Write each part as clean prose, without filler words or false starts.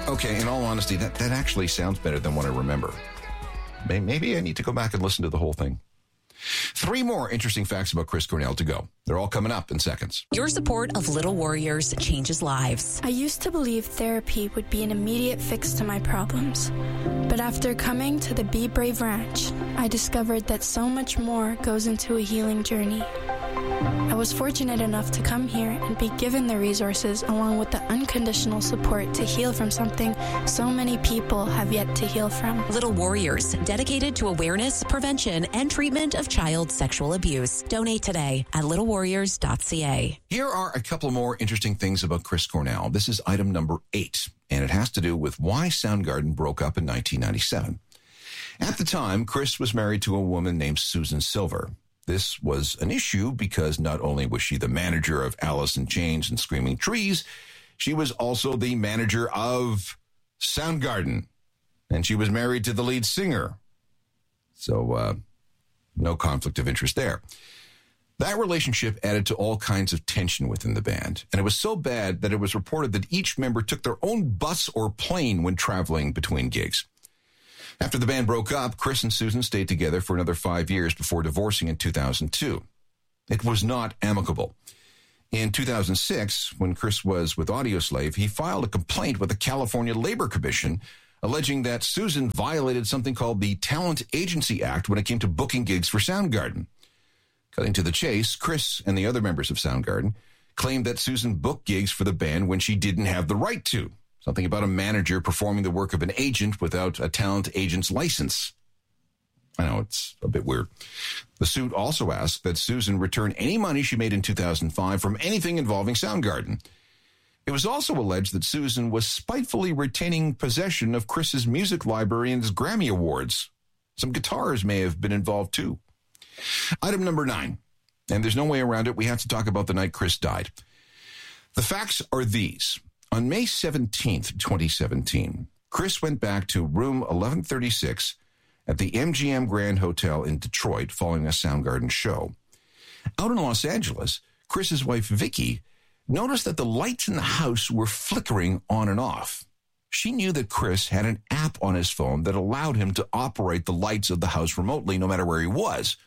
Okay, in all honesty, that actually sounds better than what I remember. Maybe I need to go back and listen to the whole thing. 3 more interesting facts about Chris Cornell to go. They're all coming up in seconds. Your support of Little Warriors changes lives. I used to believe therapy would be an immediate fix to my problems. But after coming to the Be Brave Ranch, I discovered that so much more goes into a healing journey. I was fortunate enough to come here and be given the resources along with the unconditional support to heal from something so many people have yet to heal from. Little Warriors, dedicated to awareness, prevention, and treatment of child sexual abuse. Donate today at littlewarriors.ca. Here are a couple more interesting things about Chris Cornell. This is item number 8, and it has to do with why Soundgarden broke up in 1997. At the time, Chris was married to a woman named Susan Silver. This was an issue because not only was she the manager of Alice in Chains and Screaming Trees, she was also the manager of Soundgarden, and she was married to the lead singer. So, no conflict of interest there. That relationship added to all kinds of tension within the band, and it was so bad that it was reported that each member took their own bus or plane when traveling between gigs. After the band broke up, Chris and Susan stayed together for another 5 years before divorcing in 2002. It was not amicable. In 2006, when Chris was with Audioslave, he filed a complaint with the California Labor Commission, alleging that Susan violated something called the Talent Agency Act when it came to booking gigs for Soundgarden. Cutting to the chase, Chris and the other members of Soundgarden claimed that Susan booked gigs for the band when she didn't have the right to. Something about a manager performing the work of an agent without a talent agent's license. I know, it's a bit weird. The suit also asked that Susan return any money she made in 2005 from anything involving Soundgarden. It was also alleged that Susan was spitefully retaining possession of Chris's music library and his Grammy Awards. Some guitars may have been involved too. Item number 9, and there's no way around it. We have to talk about the night Chris died. The facts are these. On May 17th, 2017, Chris went back to room 1136 at the MGM Grand Hotel in Detroit following a Soundgarden show. Out in Los Angeles, Chris's wife, Vicky, noticed that the lights in the house were flickering on and off. She knew that Chris had an app on his phone that allowed him to operate the lights of the house remotely no matter where he was.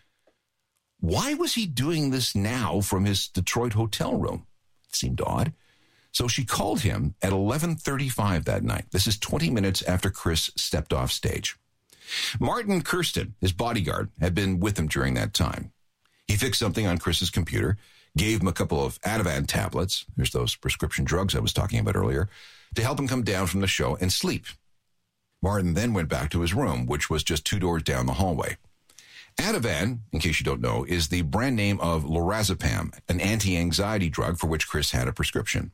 Why was he doing this now from his Detroit hotel room? It seemed odd. So she called him at 11:35 that night. This is 20 minutes after Chris stepped off stage. Martin Kirsten, his bodyguard, had been with him during that time. He fixed something on Chris's computer, gave him a couple of Ativan tablets, there's those prescription drugs I was talking about earlier, to help him come down from the show and sleep. Martin then went back to his room, which was just 2 doors down the hallway. Ativan, in case you don't know, is the brand name of lorazepam, an anti-anxiety drug for which Chris had a prescription.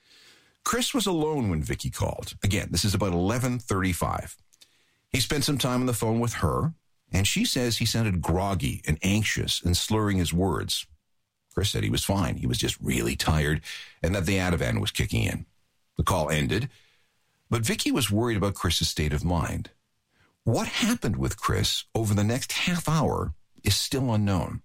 Chris was alone when Vicky called. Again, this is about 11:35. He spent some time on the phone with her, and she says he sounded groggy and anxious and slurring his words. Chris said he was fine. He was just really tired and that the Ativan was kicking in. The call ended, but Vicky was worried about Chris's state of mind. What happened with Chris over the next half hour is still unknown.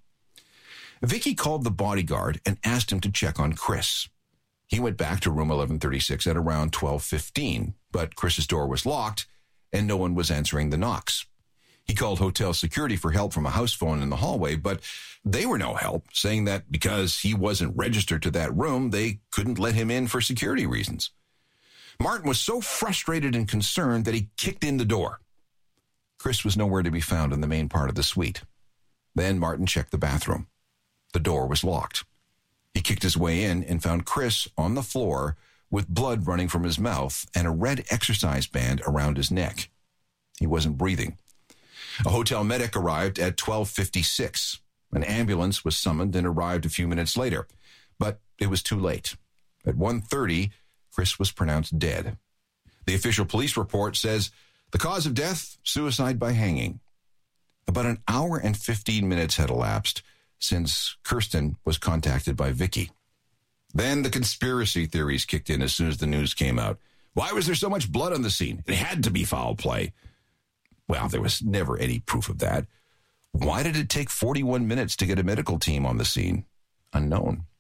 Vicky called the bodyguard and asked him to check on Chris. He went back to room 1136 at around 12:15, but Chris's door was locked and no one was answering the knocks. He called hotel security for help from a house phone in the hallway, but they were no help, saying that because he wasn't registered to that room, they couldn't let him in for security reasons. Martin was so frustrated and concerned that he kicked in the door. Chris was nowhere to be found in the main part of the suite. Then Martin checked the bathroom. The door was locked. He kicked his way in and found Chris on the floor with blood running from his mouth and a red exercise band around his neck. He wasn't breathing. A hotel medic arrived at 12:56. An ambulance was summoned and arrived a few minutes later, but it was too late. At 1:30, Chris was pronounced dead. The official police report says the cause of death, suicide by hanging. About an hour and 15 minutes had elapsed since Kirsten was contacted by Vicky. Then the conspiracy theories kicked in as soon as the news came out. Why was there so much blood on the scene? It had to be foul play. Well, there was never any proof of that. Why did it take 41 minutes to get a medical team on the scene? Unknown.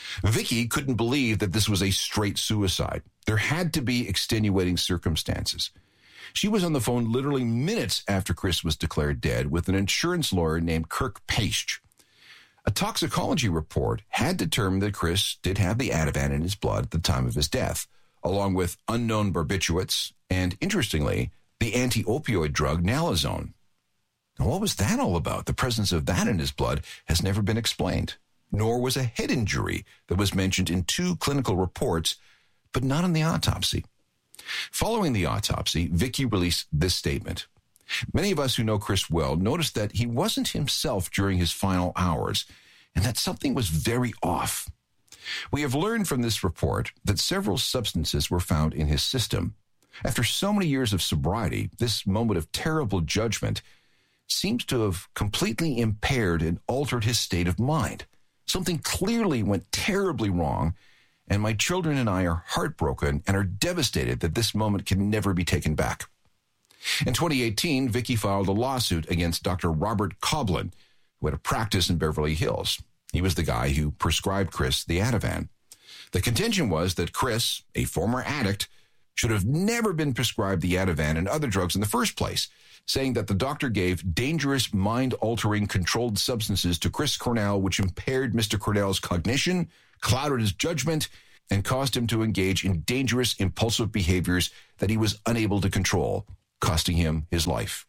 Vicky couldn't believe that this was a straight suicide. There had to be extenuating circumstances. She was on the phone literally minutes after Chris was declared dead with an insurance lawyer named Kirk Paich. A toxicology report had determined that Chris did have the Ativan in his blood at the time of his death, along with unknown barbiturates and, interestingly, the anti-opioid drug naloxone. Now, what was that all about? The presence of that in his blood has never been explained, nor was a head injury that was mentioned in 2 clinical reports, but not in the autopsy. Following the autopsy, Vicky released this statement. Many of us who know Chris well noticed that he wasn't himself during his final hours, and that something was very off. We have learned from this report that several substances were found in his system. After so many years of sobriety, this moment of terrible judgment seems to have completely impaired and altered his state of mind. Something clearly went terribly wrong, and my children and I are heartbroken and are devastated that this moment can never be taken back. In 2018, Vicky filed a lawsuit against Dr. Robert Coblin, who had a practice in Beverly Hills. He was the guy who prescribed Chris the Ativan. The contention was that Chris, a former addict, should have never been prescribed the Ativan and other drugs in the first place, saying that the doctor gave dangerous, mind-altering controlled substances to Chris Cornell, which impaired Mr. Cornell's cognition, clouded his judgment, and caused him to engage in dangerous, impulsive behaviors that he was unable to control, costing him his life.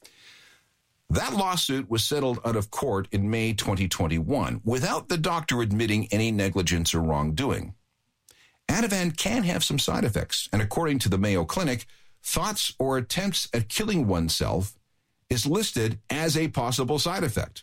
That lawsuit was settled out of court in May 2021 without the doctor admitting any negligence or wrongdoing. Ativan can have some side effects, and according to the Mayo Clinic, thoughts or attempts at killing oneself is listed as a possible side effect.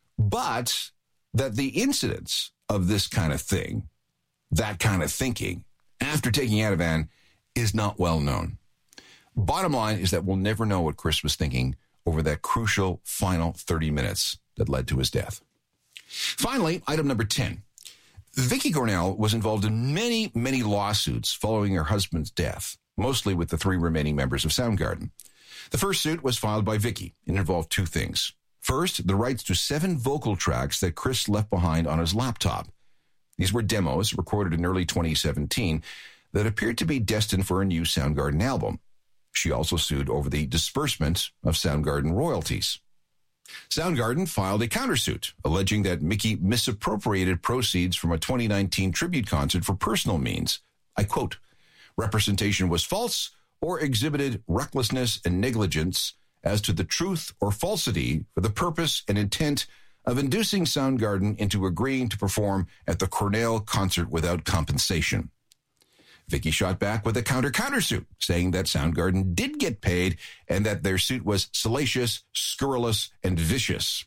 But that the incidence of this kind of thing, that kind of thinking, after taking Ativan is not well known. Bottom line is that we'll never know what Chris was thinking over that crucial final 30 minutes that led to his death. Finally, item number 10. Vicky Cornell was involved in many, many lawsuits following her husband's death, mostly with the 3 remaining members of Soundgarden. The first suit was filed by Vicky. It involved 2 things. First, the rights to 7 vocal tracks that Chris left behind on his laptop. These were demos recorded in early 2017 that appeared to be destined for a new Soundgarden album. She also sued over the disbursement of Soundgarden royalties. Soundgarden filed a countersuit, alleging that Mickey misappropriated proceeds from a 2019 tribute concert for personal means. I quote, representation was false or exhibited recklessness and negligence as to the truth or falsity for the purpose and intent of inducing Soundgarden into agreeing to perform at the Cornell concert without compensation. Vicky shot back with a countersuit, saying that Soundgarden did get paid and that their suit was salacious, scurrilous, and vicious.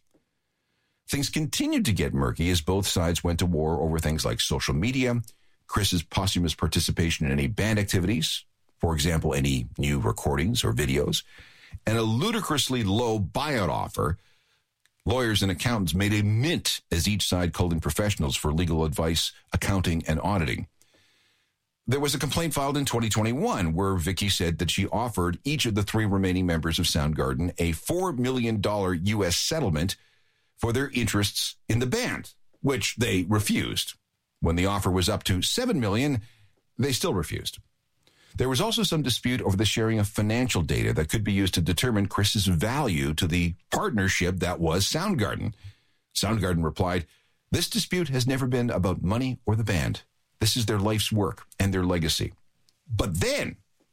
Things continued to get murky as both sides went to war over things like social media, Chris's posthumous participation in any band activities, for example, any new recordings or videos, and a ludicrously low buyout offer. Lawyers and accountants made a mint as each side called in professionals for legal advice, accounting, and auditing. There was a complaint filed in 2021 where Vicky said that she offered each of the 3 remaining members of Soundgarden a $4 million U.S. settlement for their interests in the band, which they refused. When the offer was up to $7 million, they still refused. There was also some dispute over the sharing of financial data that could be used to determine Chris's value to the partnership that was Soundgarden. Soundgarden replied, "This dispute has never been about money or the band. This is their life's work and their legacy." But then,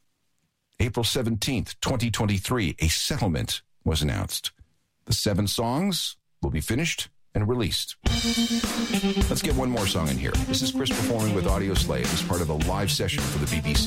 April 17th, 2023, a settlement was announced. The 7 songs will be finished and released. Let's get one more song in here. This is Chris performing with Audio Slave as part of a live session for the BBC.